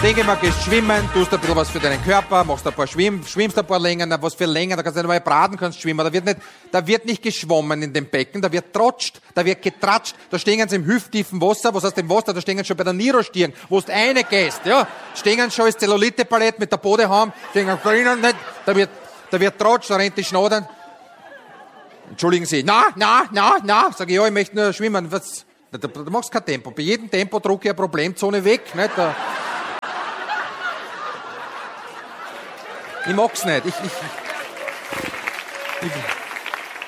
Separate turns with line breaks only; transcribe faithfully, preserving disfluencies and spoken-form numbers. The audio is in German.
denke ich mal, gehst schwimmen, tust ein bisschen was für deinen Körper, machst ein paar Schwimm, schwimmst ein paar länger, na, was für länger, da kannst du nicht mal braten, kannst schwimmen. Da wird nicht, da wird nicht geschwommen in dem Becken, da wird trotscht, da wird getratscht, da stehen sie im hüfttiefen Wasser, was heißt im Wasser, da stehen sie schon bei der Niro-Stirn, wo du eine gehst, ja, stehen schon als Zellulite-Palett mit der Bodehaum, stehen drinnen nicht, da wird, da wird trotscht, da rennt die Schnaudern. Entschuldigen Sie, na, na, na, na, sag ich, ja, ich möchte nur schwimmen, was, da, da, da machst du kein Tempo, bei jedem Tempo drucke ich eine Problemzone weg, nicht, da, ich mag's nicht. Ich, ich, ich,